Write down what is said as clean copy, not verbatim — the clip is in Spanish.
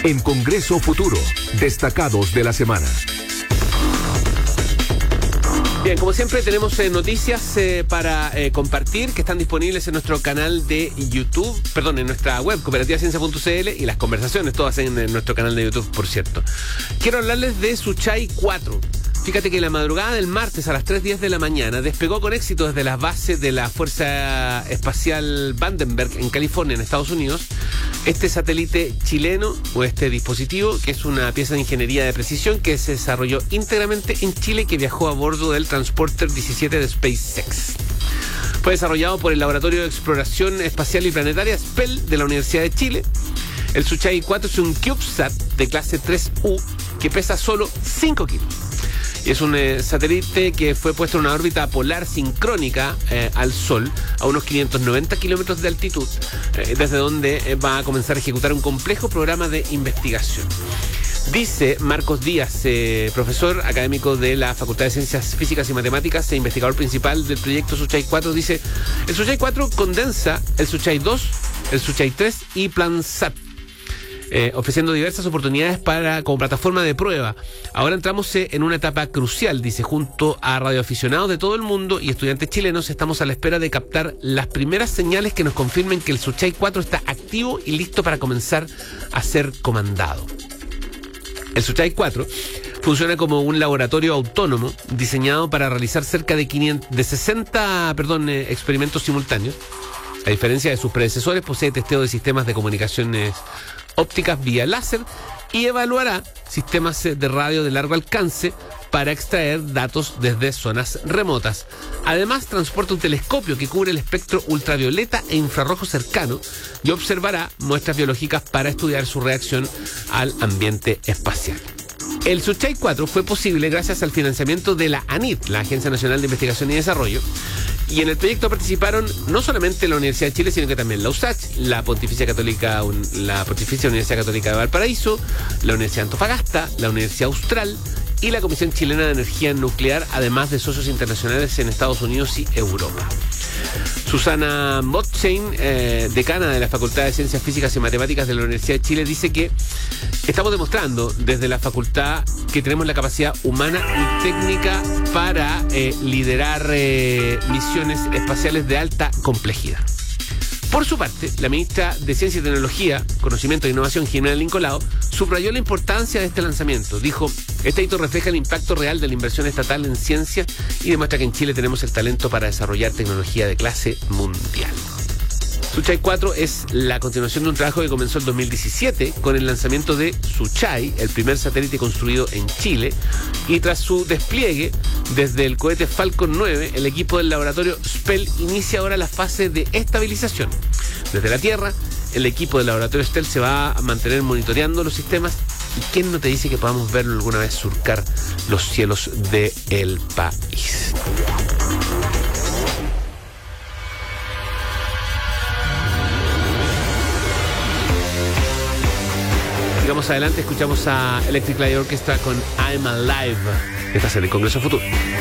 En Congreso Futuro, destacados de la semana. Bien, como siempre tenemos noticias para compartir que están disponibles en nuestro canal de YouTube, perdón, en nuestra web, cooperativaciencia.cl, y las conversaciones todas en nuestro canal de YouTube, por cierto. Quiero hablarles de Suchai 4. Fíjate que la madrugada del martes a las 3:10 de la mañana despegó con éxito desde las bases de la Fuerza Espacial Vandenberg en California, en Estados Unidos, este satélite chileno, o este dispositivo, que es una pieza de ingeniería de precisión que se desarrolló íntegramente en Chile y que viajó a bordo del Transporter 17 de SpaceX. Fue desarrollado por el Laboratorio de Exploración Espacial y Planetaria, SPEL, de la Universidad de Chile. El Suchai 4 es un CubeSat de clase 3U que pesa solo 5 kilos. Y es un satélite que fue puesto en una órbita polar sincrónica al Sol, a unos 590 kilómetros de altitud, desde donde va a comenzar a ejecutar un complejo programa de investigación. Dice Marcos Díaz, profesor académico de la Facultad de Ciencias Físicas y Matemáticas e investigador principal del proyecto Suchai 4, dice: el Suchai 4 condensa el Suchai 2, el Suchai 3 y PlanSat, ofreciendo diversas oportunidades como plataforma de prueba. Ahora entramos en una etapa crucial, dice, junto a radioaficionados de todo el mundo y estudiantes chilenos estamos a la espera de captar las primeras señales que nos confirmen que el Suchai 4 está activo y listo para comenzar a ser comandado. El Suchai 4 funciona como un laboratorio autónomo diseñado para realizar cerca de 60 experimentos simultáneos. A diferencia de sus predecesores, posee testeo de sistemas de comunicaciones ópticas vía láser y evaluará sistemas de radio de largo alcance para extraer datos desde zonas remotas. Además, transporta un telescopio que cubre el espectro ultravioleta e infrarrojo cercano y observará muestras biológicas para estudiar su reacción al ambiente espacial. El Suchai 4 fue posible gracias al financiamiento de la ANIT, la Agencia Nacional de Investigación y Desarrollo, y en el proyecto participaron no solamente la Universidad de Chile, sino que también la USACH, la Pontificia Universidad Católica de Valparaíso, la Universidad de Antofagasta, la Universidad Austral y la Comisión Chilena de Energía Nuclear, además de socios internacionales en Estados Unidos y Europa. Susana Motchain, decana de la Facultad de Ciencias Físicas y Matemáticas de la Universidad de Chile, dice que estamos demostrando desde la facultad que tenemos la capacidad humana y técnica para liderar misiones espaciales de alta complejidad. Por su parte, la ministra de Ciencia y Tecnología, Conocimiento e Innovación, Jimena Lincolao, subrayó la importancia de este lanzamiento. Dijo: este hito refleja el impacto real de la inversión estatal en ciencia y demuestra que en Chile tenemos el talento para desarrollar tecnología de clase mundial. Suchai 4 es la continuación de un trabajo que comenzó en 2017 con el lanzamiento de Suchai, el primer satélite construido en Chile, y tras su despliegue desde el cohete Falcon 9, el equipo del laboratorio SPEL inicia ahora la fase de estabilización. Desde la Tierra, el equipo del laboratorio SPEL se va a mantener monitoreando los sistemas, y quién no te dice que podamos verlo alguna vez surcar los cielos del país. Sigamos adelante, escuchamos a Electric Light Orchestra con I'm Alive. Estás en el Congreso Futuro.